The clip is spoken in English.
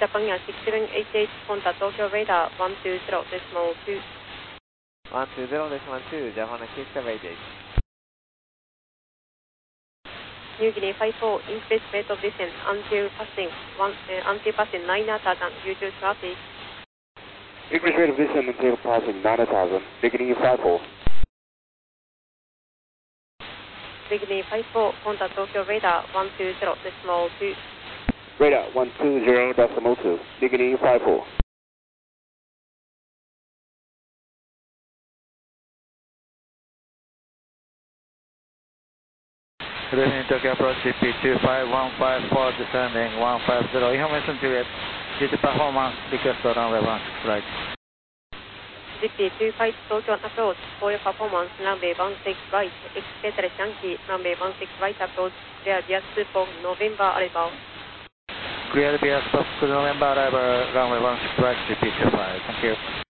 Japan Air 6788, contact Tokyo radar 120.2. 120.2, Japan Air 6788. New Guinea 54, increase rate of descent until passing 9,000 due to traffic. Increase rate of descent until passing 9,000, New Guinea 54. New Guinea 54, contact Tokyo radar 120.2. Radar 120.2, New Guinea 54. Good evening, Tokyo approach CP25154, descending 150. Information period, due to performance, request for runway 16 right. CP25 Tokyo approach, for your performance, runway 16 right, expect Yankee, runway 16 right approach, clear Diaz for November arrival. Clear Diaz for November arrival, runway 16 right, CP25, thank you.